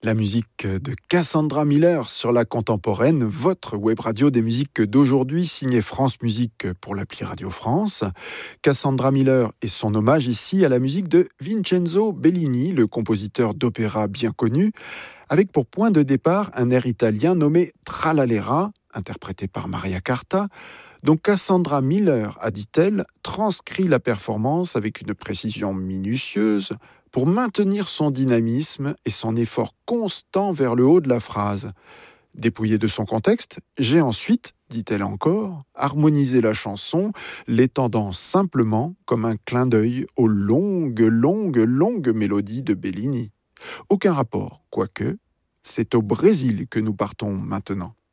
La musique de Cassandra Miller sur la contemporaine, votre web radio des musiques d'aujourd'hui, signée France Musique pour l'appli Radio France. Cassandra Miller et son hommage ici à la musique de Vincenzo Bellini, le compositeur d'opéra bien connu, avec pour point de départ un air italien nommé Tralalera, interprété par Maria Carta, dont Cassandra Miller, a dit-elle, transcrit la performance avec une précision minutieuse pour maintenir son dynamisme et son effort constant vers le haut de la phrase. Dépouillée de son contexte, j'ai ensuite, dit-elle encore, harmonisé la chanson, l'étendant simplement comme un clin d'œil aux longues mélodies de Bellini. Aucun rapport, quoique, c'est au Brésil que nous partons maintenant.